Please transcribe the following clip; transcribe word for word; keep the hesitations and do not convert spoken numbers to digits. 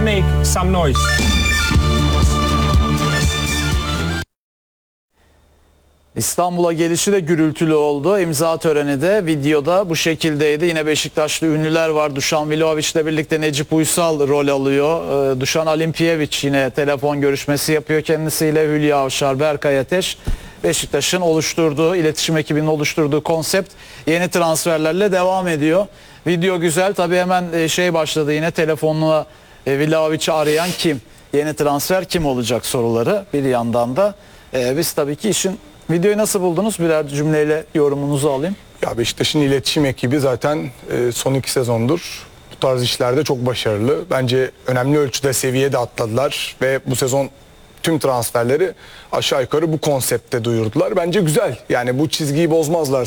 make some noise. İstanbul'a gelişi de gürültülü oldu. İmza töreni de videoda bu şekildeydi. Yine Beşiktaşlı ünlüler var. Dušan Vlahović ile birlikte Necip Uysal rol alıyor. Ee, Dušan Alimpijević yine telefon görüşmesi yapıyor kendisiyle. Hülya Avşar, Berkay Ateş. Beşiktaş'ın oluşturduğu, iletişim ekibinin oluşturduğu konsept yeni transferlerle devam ediyor. Video güzel. Tabii hemen şey başladı yine telefonla e, Vlahović'i arayan kim? Yeni transfer kim olacak soruları bir yandan da. E, biz tabii ki işin... Videoyu nasıl buldunuz? Birer cümleyle yorumunuzu alayım. Ya Beşiktaş'ın iletişim ekibi zaten e, son iki sezondur bu tarz işlerde çok başarılı. Bence önemli ölçüde seviye de atladılar ve bu sezon tüm transferleri aşağı yukarı bu konsepte duyurdular. Bence güzel. Yani bu çizgiyi bozmazlar.